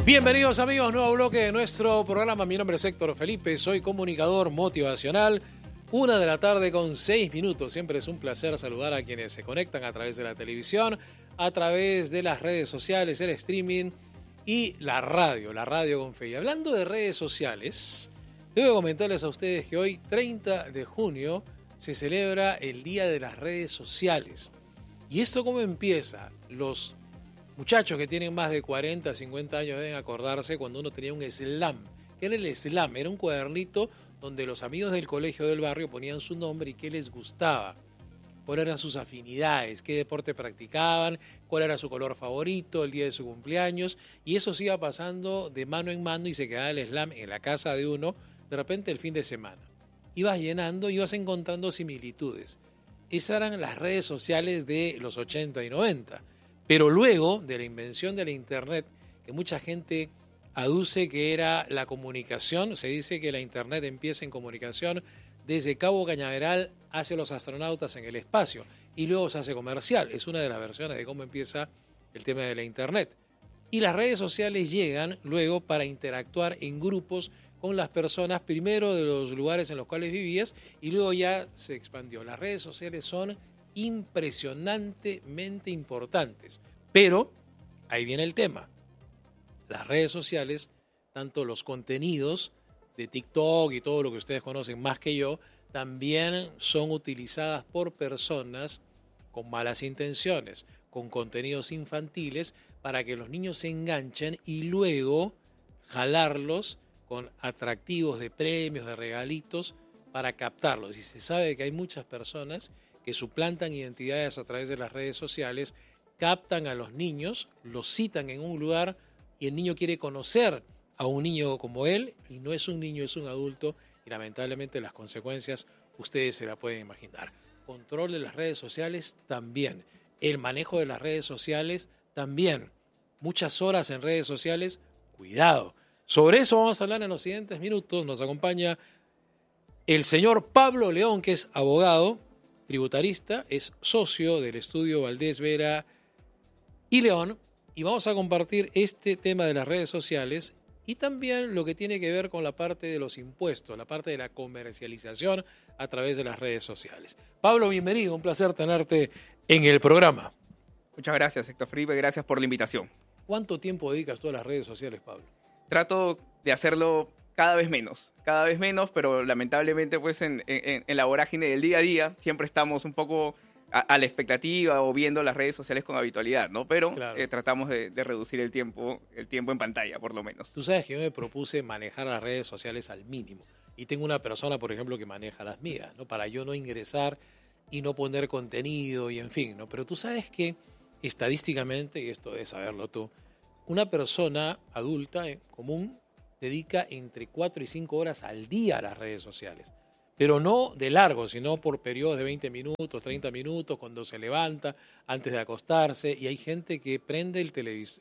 Bienvenidos amigos, nuevo bloque de nuestro programa. Mi nombre es Héctor Felipe, soy comunicador motivacional. 1:06 p.m. Siempre es un placer saludar a quienes se conectan a través de la televisión, a través de las redes sociales, el streaming y la radio con fe. Y hablando de redes sociales, debo comentarles a ustedes que hoy, 30 de junio, se celebra el Día de las Redes Sociales. ¿Y esto cómo empieza? Los muchachos que tienen más de 40, 50 años deben acordarse cuando uno tenía un slam. ¿Qué era el slam? Era un cuadernito donde los amigos del colegio del barrio ponían su nombre y qué les gustaba, cuáles eran sus afinidades, qué deporte practicaban, cuál era su color favorito, el día de su cumpleaños, y eso se iba pasando de mano en mano y se quedaba el slam en la casa de uno, de repente el fin de semana. Ibas llenando, ibas encontrando similitudes. Esas eran las redes sociales de los 80 y 90. Pero luego de la invención de la Internet, que mucha gente aduce que era la comunicación, se dice que la Internet empieza en comunicación desde Cabo Cañaveral hacia los astronautas en el espacio y luego se hace comercial. Es una de las versiones de cómo empieza el tema de la Internet. Y las redes sociales llegan luego para interactuar en grupos con las personas, primero de los lugares en los cuales vivías y luego ya se expandió. Las redes sociales son impresionantemente importantes. Pero ahí viene el tema. Las redes sociales, tanto los contenidos de TikTok y todo lo que ustedes conocen más que yo, también son utilizadas por personas con malas intenciones, con contenidos infantiles, para que los niños se enganchen y luego jalarlos con atractivos de premios, de regalitos, para captarlos. Y se sabe que hay muchas personas que suplantan identidades a través de las redes sociales, captan a los niños, los citan en un lugar y el niño quiere conocer a un niño como él y no es un niño, es un adulto y lamentablemente las consecuencias ustedes se la pueden imaginar. Control de las redes sociales también, el manejo de las redes sociales también, muchas horas en redes sociales, cuidado. Sobre eso vamos a hablar en los siguientes minutos. Nos acompaña el señor Pablo León, que es abogado, tributarista, es socio del estudio Valdés Vera y León, y vamos a compartir este tema de las redes sociales y también lo que tiene que ver con la parte de los impuestos, la parte de la comercialización a través de las redes sociales. Pablo, bienvenido, un placer tenerte en el programa. Muchas gracias, Héctor Felipe, gracias por la invitación. ¿Cuánto tiempo dedicas tú a las redes sociales, Pablo? Trato de hacerlo cada vez menos, pero lamentablemente pues en la vorágine del día a día siempre estamos un poco a la expectativa o viendo las redes sociales con habitualidad, ¿no? Pero claro, tratamos de reducir el tiempo en pantalla, por lo menos. Tú sabes que yo me propuse manejar las redes sociales al mínimo y tengo una persona, por ejemplo, que maneja las mías, ¿no? Para yo no ingresar y no poner contenido y en fin, ¿no? Pero tú sabes que estadísticamente, y esto debes saberlo tú, una persona adulta común dedica entre 4 y 5 horas al día a las redes sociales. Pero no de largo, sino por periodos de 20 minutos, 30 minutos, cuando se levanta, antes de acostarse. Y hay gente que prende el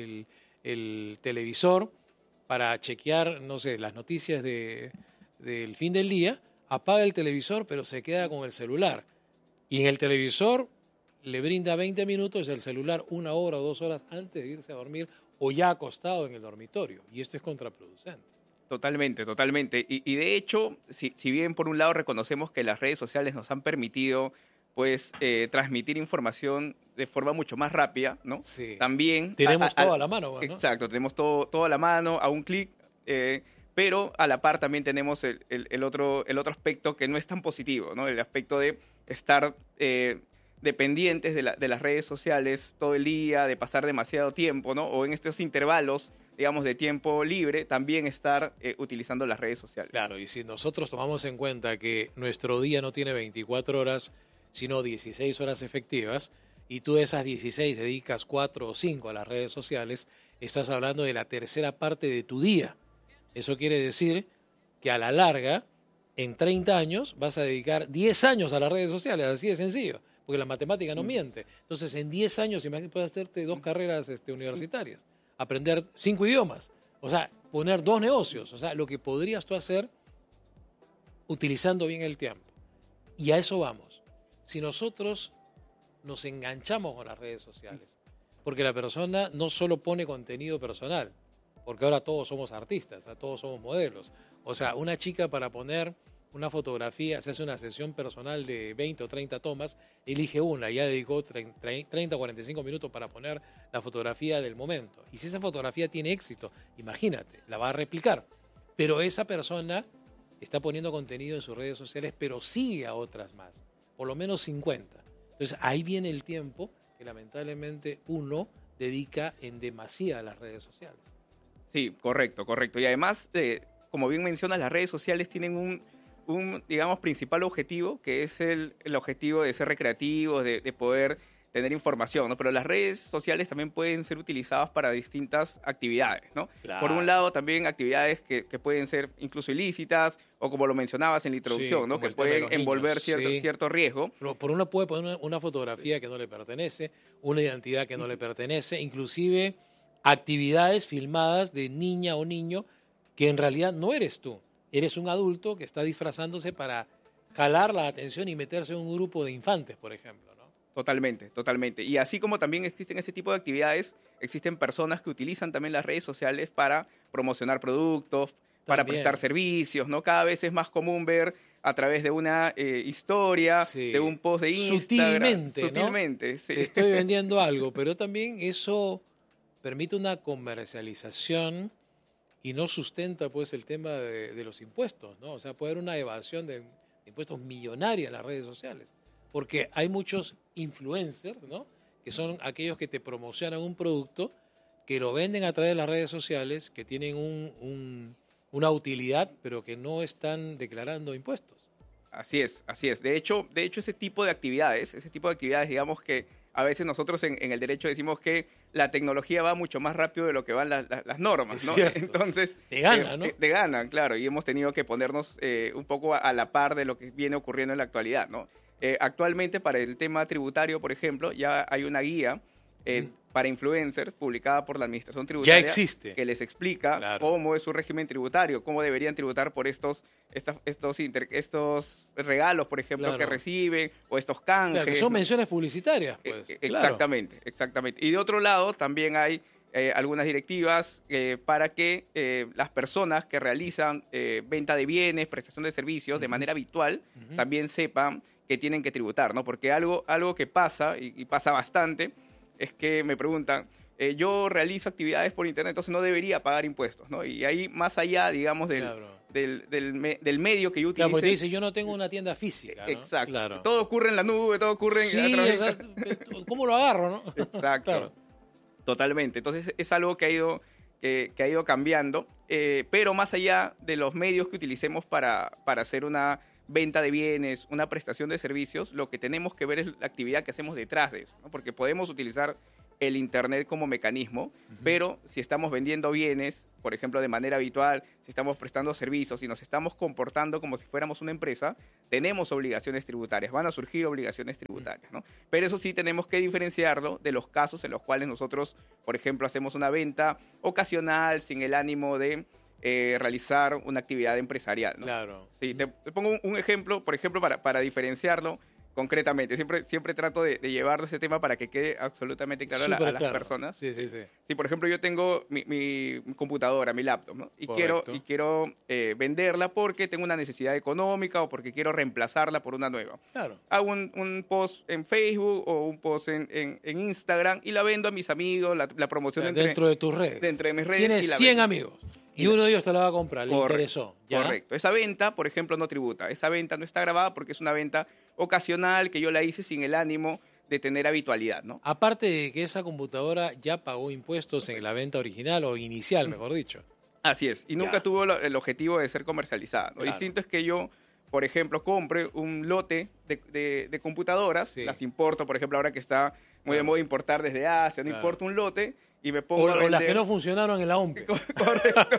televisor para chequear, no sé, las noticias del fin del día, apaga el televisor, pero se queda con el celular. Y en el televisor le brinda 20 minutos y el celular 1 hora o 2 horas antes de irse a dormir o ya acostado en el dormitorio. Y esto es contraproducente. Totalmente. Y de hecho, si bien por un lado reconocemos que las redes sociales nos han permitido pues transmitir información de forma mucho más rápida, ¿no? Sí. También tenemos todo a la mano, ¿no? Exacto, tenemos todo a la mano, a un clic, pero a la par también tenemos el otro aspecto que no es tan positivo, ¿no? El aspecto de estar dependientes de las redes sociales todo el día, de pasar demasiado tiempo, ¿no? O en estos intervalos, digamos, de tiempo libre, también estar utilizando las redes sociales. Claro, y si nosotros tomamos en cuenta que nuestro día no tiene 24 horas, sino 16 horas efectivas, y tú de esas 16 dedicas 4 o 5 a las redes sociales, estás hablando de la tercera parte de tu día. Eso quiere decir que a la larga, en 30 años, vas a dedicar 10 años a las redes sociales, así de sencillo. Porque la matemática no miente. Entonces, en 10 años, imagínate, puedes hacerte 2 carreras universitarias, aprender 5 idiomas, o sea, poner 2 negocios, o sea, lo que podrías tú hacer utilizando bien el tiempo. Y a eso vamos. Si nosotros nos enganchamos con las redes sociales, porque la persona no solo pone contenido personal, porque ahora todos somos artistas, todos somos modelos. O sea, una chica para poner una fotografía, se hace una sesión personal de 20 o 30 tomas, elige una, ya dedicó 30 o 45 minutos para poner la fotografía del momento. Y si esa fotografía tiene éxito, imagínate, la va a replicar. Pero esa persona está poniendo contenido en sus redes sociales, pero sigue a otras más, por lo menos 50. Entonces ahí viene el tiempo que lamentablemente uno dedica en demasía a las redes sociales. Sí, correcto. Y además, como bien mencionas, las redes sociales tienen un digamos, principal objetivo, que es el objetivo de ser recreativos, de poder tener información, ¿no? Pero las redes sociales también pueden ser utilizadas para distintas actividades, ¿no? Claro. Por un lado, también actividades que pueden ser incluso ilícitas, o como lo mencionabas en la introducción, sí, ¿no? Que pueden envolver cierto riesgo. Pero por uno puede poner una fotografía que no le pertenece, una identidad que no le pertenece, inclusive actividades filmadas de niña o niño que en realidad no eres tú. Eres un adulto que está disfrazándose para jalar la atención y meterse en un grupo de infantes, por ejemplo, ¿no? Totalmente. Y así como también existen ese tipo de actividades, existen personas que utilizan también las redes sociales para promocionar productos, para prestar servicios, ¿no? Cada vez es más común ver a través de una historia, sí, de un post de Instagram. Sutilmente, ¿no? Sí. Estoy vendiendo algo, pero también eso permite una comercialización y no sustenta pues el tema de los impuestos, ¿no? O sea, puede haber una evasión de impuestos millonaria en las redes sociales, porque hay muchos influencers, ¿no? Que son aquellos que te promocionan un producto, que lo venden a través de las redes sociales, que tienen una utilidad, pero que no están declarando impuestos. Así es. De hecho, ese tipo de actividades, digamos que a veces nosotros en el derecho decimos que la tecnología va mucho más rápido de lo que van las normas, ¿no? Entonces, te ganan, ¿no? Te ganan, claro, y hemos tenido que ponernos un poco a la par de lo que viene ocurriendo en la actualidad, ¿no? Actualmente, para el tema tributario, por ejemplo, ya hay una guía para influencers publicada por la Administración Tributaria. Ya existe. Que les explica cómo es su régimen tributario, cómo deberían tributar por estos regalos, por ejemplo, que reciben, o estos canjes. Claro, que son menciones publicitarias, pues. Exactamente. Y de otro lado, también hay algunas directivas para que las personas que realizan venta de bienes, prestación de servicios de manera habitual, también sepan que tienen que tributar, ¿no? Porque algo que pasa, y pasa bastante, es que me preguntan, yo realizo actividades por internet, entonces no debería pagar impuestos, ¿no? Y ahí, más allá, digamos, del medio que yo utilice... Claro, porque te dice, yo no tengo una tienda física, ¿no? Exacto. Claro. Todo ocurre en la nube, todo ocurre sí, a través... o sea, ¿cómo lo agarro, no? Exacto. Claro. Totalmente. Entonces, es algo que ha ido cambiando, pero más allá de los medios que utilicemos para hacer una venta de bienes, una prestación de servicios, lo que tenemos que ver es la actividad que hacemos detrás de eso, ¿no? Porque podemos utilizar el Internet como mecanismo, pero si estamos vendiendo bienes, por ejemplo, de manera habitual, si estamos prestando servicios y nos estamos comportando como si fuéramos una empresa, tenemos obligaciones tributarias, van a surgir obligaciones tributarias, ¿no? Pero eso sí tenemos que diferenciarlo de los casos en los cuales nosotros, por ejemplo, hacemos una venta ocasional sin el ánimo de realizar una actividad empresarial, ¿no? Claro. Sí, te pongo un ejemplo, por ejemplo, para diferenciarlo concretamente. Siempre trato de llevarlo ese tema para que quede absolutamente claro a las personas. Sí. Sí, por ejemplo, yo tengo mi computadora, mi laptop, ¿no? Y quiero venderla porque tengo una necesidad económica o porque quiero reemplazarla por una nueva. Claro. Hago un post en Facebook o un post en Instagram y la vendo a mis amigos, la promoción dentro de tus redes. Dentro de mis redes. Tienes 100 amigos. Y uno de ellos te la va a comprar, le interesó. ¿Ya? Correcto. Esa venta, por ejemplo, no tributa. Esa venta no está grabada porque es una venta ocasional que yo la hice sin el ánimo de tener habitualidad, ¿no? Aparte de que esa computadora ya pagó impuestos en la venta original o inicial, mejor dicho. Así es. Y nunca tuvo el objetivo de ser comercializada. Lo Claro. distinto es que yo, por ejemplo, compre un lote de computadoras, las importo, por ejemplo, ahora que está muy de moda importar desde Asia, no importo un lote y me pongo a vender. O las que no funcionaron en la OMPE. Correcto.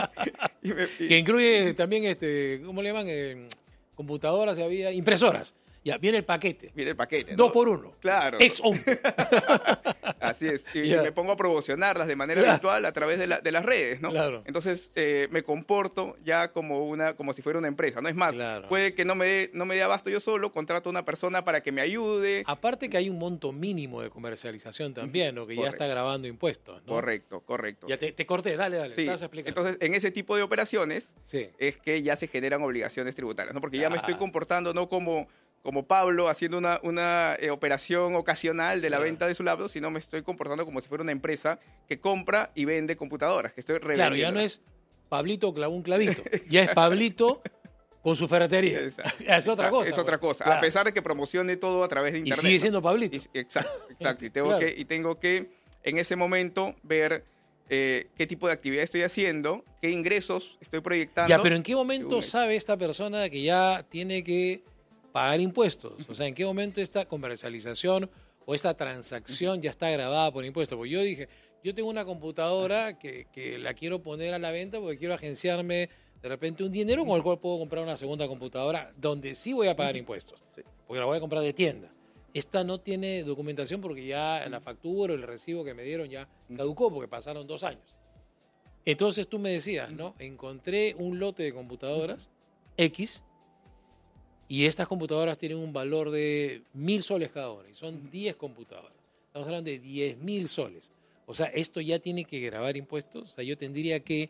Que incluye también, ¿cómo le llaman? Computadoras y había impresoras. Ya, viene el paquete. Viene el paquete, ¿no? 2 por 1. Claro. Ex OMPE. Así es. Y Ya. me pongo a promocionarlas de manera Claro. virtual a través de las redes, ¿no? Claro. Entonces, me comporto ya como si fuera una empresa, ¿no? Es más, Claro. puede que no me dé abasto yo solo, contrato a una persona para que me ayude. Aparte que hay un monto mínimo de comercialización también, ¿no? Que ya Correcto. está grabando impuestos, ¿no? Correcto. Ya te corté, dale, Sí. te vas a explicar. Entonces, en ese tipo de operaciones Sí. es que ya se generan obligaciones tributarias, ¿no? Porque ya me estoy Claro. comportando no como Pablo haciendo una operación ocasional de la Claro. venta de su laptop, sino me estoy comportando como si fuera una empresa que compra y vende computadoras, que estoy revendiendo. Claro, ya no es Pablito clavó un clavito, ya es Pablito con su ferretería. Exacto. Es otra cosa. Es otra pues. cosa. Claro. A pesar de que promocione todo a través de Y internet. sigue ¿no? siendo Pablito. Exacto. Y Claro. tengo que en ese momento ver qué tipo de actividad estoy haciendo, qué ingresos estoy proyectando. Ya, pero ¿en qué momento Según sabe esta persona que ya tiene que pagar impuestos? O sea, ¿en qué momento esta comercialización o esta transacción ya está grabada por impuestos? Porque yo dije, yo tengo una computadora que la quiero poner a la venta porque quiero agenciarme de repente un dinero con el cual puedo comprar una segunda computadora donde sí voy a pagar impuestos, Sí. porque la voy a comprar de tienda. Esta no tiene documentación porque ya la factura o el recibo que me dieron ya caducó porque pasaron 2 años. Entonces tú me decías, ¿no? Encontré un lote de computadoras X y estas computadoras tienen un valor de 1.000 soles cada una y son 10 computadoras. Estamos hablando de 10.000 soles. O sea, esto ya tiene que grabar impuestos. O sea, yo tendría que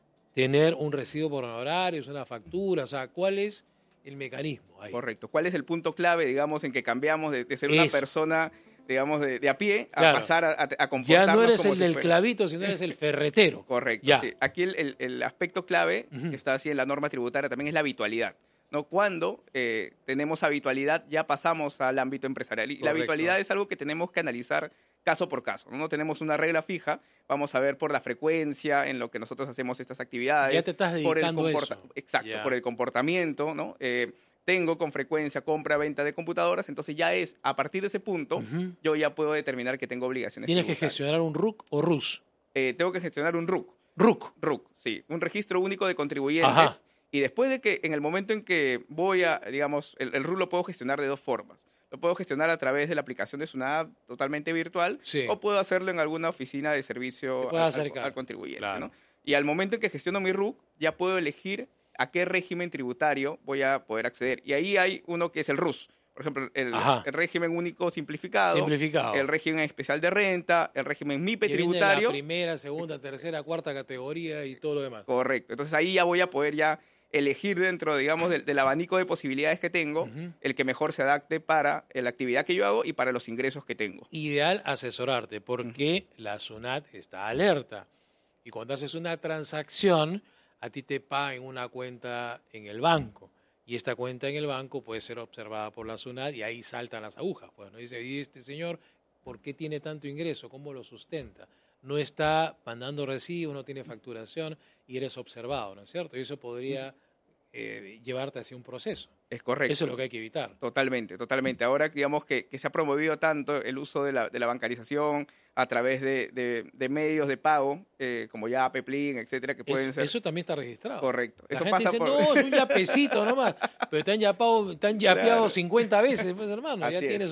tener un recibo por honorarios, una factura. O sea, ¿cuál es el mecanismo ahí? Correcto. ¿Cuál es el punto clave, digamos, en que cambiamos de ser una Eso. persona, digamos, de a pie a Claro. pasar a Ya comportarnos no eres como el si del fuera- clavito, sino eres el ferretero. Correcto, Ya. sí. Aquí el aspecto clave Ujú. que está así en la norma tributaria también es la habitualidad, ¿no? Cuando tenemos habitualidad ya pasamos al ámbito empresarial. Y la Correcto. habitualidad es algo que tenemos que analizar caso por caso, ¿no? No tenemos una regla fija, vamos a ver por la frecuencia en lo que nosotros hacemos estas actividades. Ya te estás por el dedicando a eso. Exacto, Ya. por el comportamiento, ¿no? Tengo con frecuencia compra-venta de computadoras, entonces ya es, a partir de ese punto, Ujú. yo ya puedo determinar que tengo obligaciones Tienes que tributarias. gestionar un RUC o RUS. Tengo que gestionar un RUC. RUC. RUC, sí, un registro único de contribuyentes. Ajá. Y después de que, en el momento en que voy a, digamos, el RUC lo puedo gestionar de 2 formas. Lo puedo gestionar a través de la aplicación de SUNAT totalmente virtual, Sí. o puedo hacerlo en alguna oficina de servicio Te puedes al acercar. contribuyente. Claro. ¿no? Y al momento en que gestiono mi RUC, ya puedo elegir a qué régimen tributario voy a poder acceder. Y ahí hay uno que es el RUS. Por ejemplo, Ajá. el régimen único simplificado, Simplificado. el régimen especial de renta, el régimen MIPE Que viene tributario. la primera, segunda, tercera, cuarta categoría y todo lo demás. Correcto. Entonces ahí ya voy a poder ya elegir dentro, digamos, del abanico de posibilidades que tengo, Ujú. el que mejor se adapte para la actividad que yo hago y para los ingresos que tengo. Ideal asesorarte porque la SUNAT está alerta. Y cuando haces una transacción, a ti te pagan una cuenta en el banco. Y esta cuenta en el banco puede ser observada por la SUNAT y ahí saltan las agujas. Pues, ¿no? Dice, ¿y este señor por qué tiene tanto ingreso? ¿Cómo lo sustenta? No está mandando recibo, no tiene facturación y eres observado, ¿no es cierto? Y eso podría llevarte hacia un proceso. Es correcto. Eso es lo que hay que evitar. Totalmente. Ahora, digamos que se ha promovido tanto el uso de la bancarización a través de medios de pago, como Yape, Plin, etcétera, que pueden ser... Eso también está registrado. Correcto. La Eso gente pasa dice, por... no, es un yapecito nomás, pero te han yapeado Claro. 50 veces, pues hermano, ya Así es. tienes